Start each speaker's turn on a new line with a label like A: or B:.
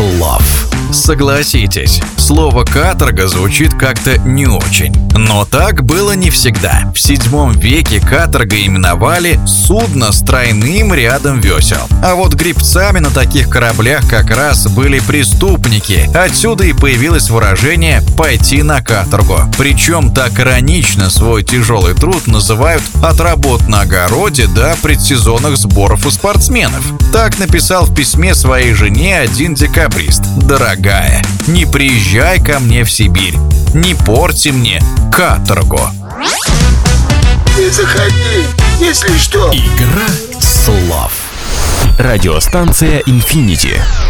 A: слов. Согласитесь, слово «каторга» звучит как-то не очень. Но так было не всегда. В 7 веке каторгой именовали судно с тройным рядом весел. А вот гребцами на таких кораблях как раз были преступники. Отсюда и появилось выражение «пойти на каторгу». Причем так иронично свой тяжелый труд называют от работ на огороде до предсезонных сборов у спортсменов. Так написал в письме своей жене один декабрист: «Дорогая, не приезжай ко мне в Сибирь, не порти мне каторгу».
B: Не заходи, если что.
A: Игра слов.
C: Радиостанция «Инфинити».